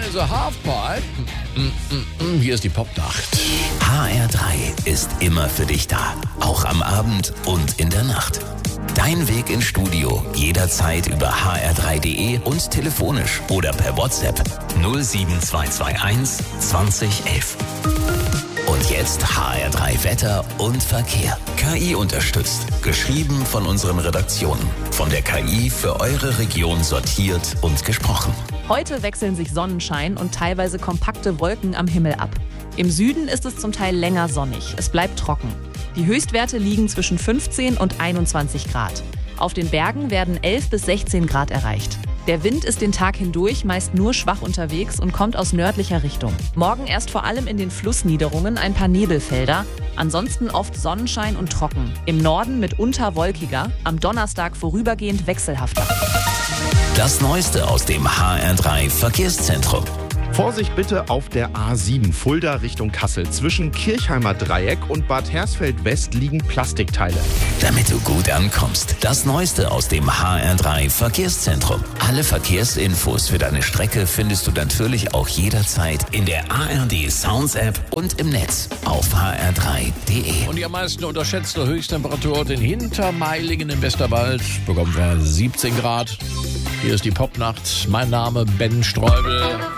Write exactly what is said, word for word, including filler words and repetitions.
is a Halfpipe. Mm, mm, mm, hier ist die Popnacht. H R drei ist immer für dich da. Auch am Abend und in der Nacht. Dein Weg ins Studio jederzeit über h r drei punkt d e und telefonisch oder per WhatsApp null sieben zwei zwei eins zwanzig elf. Und jetzt H R drei Wetter und Verkehr. K I unterstützt. Geschrieben von unseren Redaktionen. Von der K I für eure Region sortiert und gesprochen. Heute wechseln sich Sonnenschein und teilweise kompakte Wolken am Himmel ab. Im Süden ist es zum Teil länger sonnig. Es bleibt trocken. Die Höchstwerte liegen zwischen fünfzehn und einundzwanzig Grad. Auf den Bergen werden elf bis sechzehn Grad erreicht. Der Wind ist den Tag hindurch meist nur schwach unterwegs und kommt aus nördlicher Richtung. Morgen erst vor allem in den Flussniederungen ein paar Nebelfelder, ansonsten oft Sonnenschein und trocken. Im Norden mitunter wolkiger, am Donnerstag vorübergehend wechselhafter. Das Neueste aus dem H R drei Verkehrszentrum. Vorsicht bitte auf der A sieben Fulda Richtung Kassel. Zwischen Kirchheimer Dreieck und Bad Hersfeld West liegen Plastikteile. Damit du gut ankommst. Das Neueste aus dem H R drei Verkehrszentrum. Alle Verkehrsinfos für deine Strecke findest du natürlich auch jederzeit in der A R D Sounds App und im Netz auf h r drei punkt d e. Und die am meisten unterschätzte Höchsttemperatur in Hintermeilingen im Westerwald bekommen wir siebzehn Grad. Hier ist die Popnacht. Mein Name Ben Streubel.